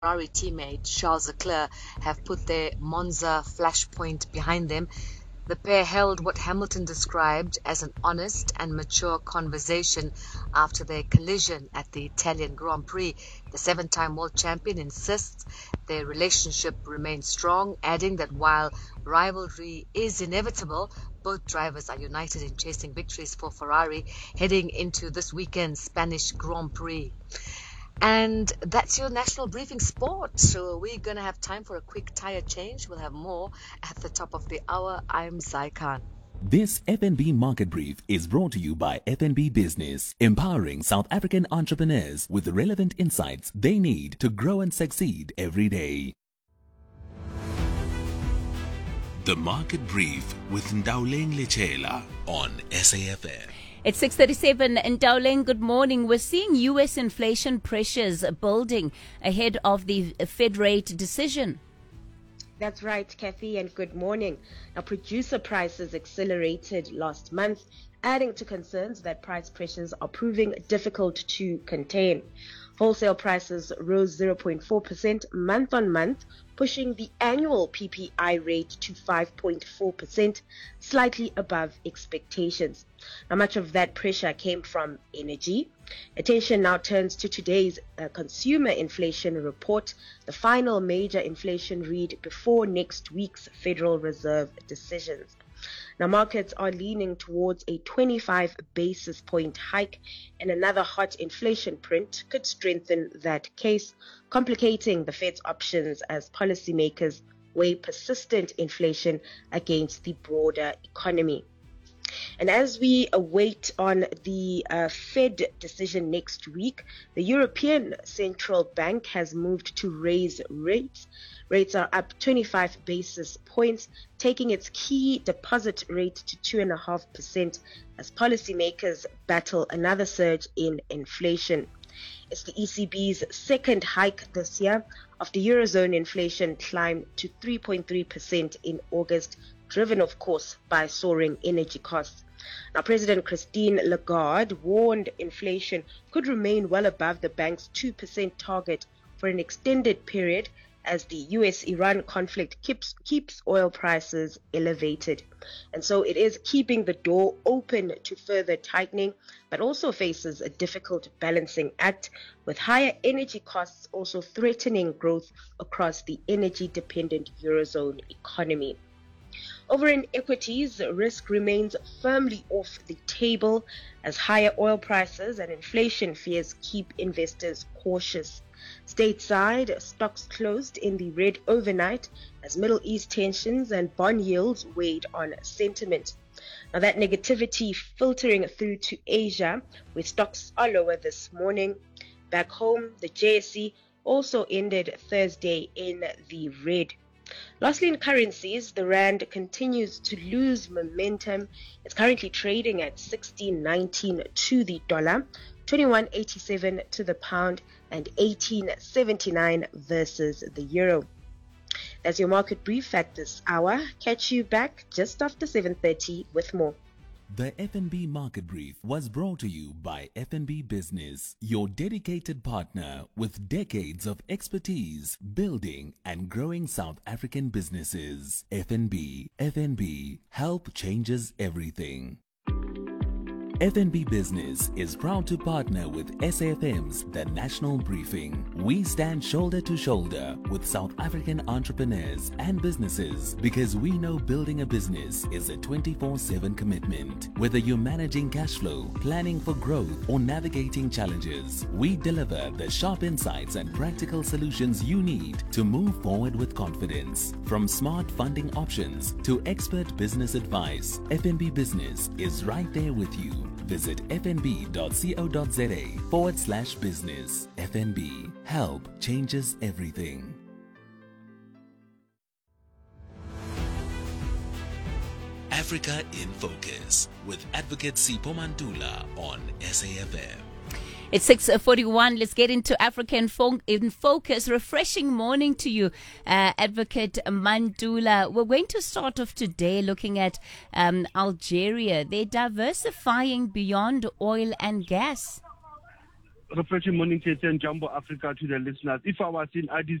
Ferrari teammate Charles Leclerc have put their Monza flashpoint behind them. The pair held what Hamilton described as an honest and mature conversation after their collision at the Italian Grand Prix. The seven-time world champion insists their relationship remains strong, adding that while rivalry is inevitable, both drivers are united in chasing victories for Ferrari heading into this weekend's Spanish Grand Prix. And that's your national briefing sport. So we're going to have time for a quick tire change. We'll have more at the top of the hour. I'm Zai Khan. This FNB Market Brief is brought to you by FNB Business, empowering South African entrepreneurs with the relevant insights they need to grow and succeed every day. The Market Brief with Ndawuleng Lechela on SAFM. It's 6:37 in Ndawuleng. Good morning. We're seeing U.S. inflation pressures building ahead of the Fed rate decision. That's right, Kathy, and good morning. Now, producer prices accelerated last month, adding to concerns that price pressures are proving difficult to contain. Wholesale prices rose 0.4% month on month, pushing the annual PPI rate to 5.4%, slightly above expectations. Now, much of that pressure came from energy. Attention now turns to today's consumer inflation report, the final major inflation read before next week's Federal Reserve decisions. Now, markets are leaning towards a 25 basis point hike, and another hot inflation print could strengthen that case, complicating the Fed's options as policymakers weigh persistent inflation against the broader economy. And as we await on the Fed decision next week, the European Central Bank has moved to raise rates. Rates are up 25 basis points, taking its key deposit rate to 2.5% as policymakers battle another surge in inflation. It's the ECB's second hike this year after Eurozone inflation climbed to 3.3% in August, driven, of course, by soaring energy costs. Now, President Christine Lagarde warned inflation could remain well above the bank's 2% target for an extended period as the US-Iran conflict keeps oil prices elevated. And so it is keeping the door open to further tightening, but also faces a difficult balancing act, with higher energy costs also threatening growth across the energy-dependent Eurozone economy. Over in equities, risk remains firmly off the table as higher oil prices and inflation fears keep investors cautious. Stateside, stocks closed in the red overnight as Middle East tensions and bond yields weighed on sentiment. Now, that negativity filtering through to Asia, where stocks are lower this morning. Back home, the JSE also ended Thursday in the red. Lastly, in currencies, the rand continues to lose momentum. It's currently trading at 16.19 to the dollar, 21.87 to the pound, and 18.79 versus the euro. That's your market brief at this hour. Catch you back just after 7:30 with more. The FNB Market Brief was brought to you by FNB Business, your dedicated partner with decades of expertise building and growing South African businesses. FNB, help changes everything. FNB Business is proud to partner with SAFM's The National Briefing. We stand shoulder to shoulder with South African entrepreneurs and businesses because we know building a business is a 24/7 commitment. Whether you're managing cash flow, planning for growth, or navigating challenges, we deliver the sharp insights and practical solutions you need to move forward with confidence. From smart funding options to expert business advice, FNB Business is right there with you. Visit fnb.co.za/business. FNB, help changes everything. Africa in Focus with Advocate Sipho Mantula on SAFM. It's 6:41. Let's get into Africa in Focus. Refreshing morning to you, Advocate Mantula. We're going to start off today looking at Algeria. They're diversifying beyond oil and gas. refreshing morning, Tete and Jumbo Africa to the listeners. If I was in Addis